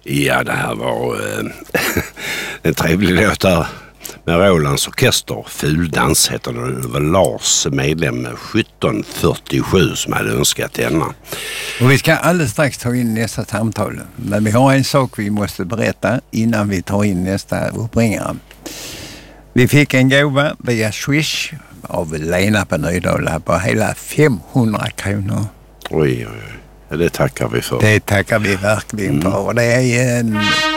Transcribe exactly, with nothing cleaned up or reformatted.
Ja, det här var eh, en trevlig låt där med Rolands orkester. Fuldans heter det. Det var Lars, medlem sjutton fyrtiosju, som hade önskat denna. Och vi ska alldeles strax ta in nästa samtal. Men vi har en sak vi måste berätta innan vi tar in nästa uppringare. Vi fick en gåva via Swish av Lena på Nydala på hela femhundra kronor. Oj, oj, oj. Det tackar vi för. Det tackar vi verkligen för. Och det är en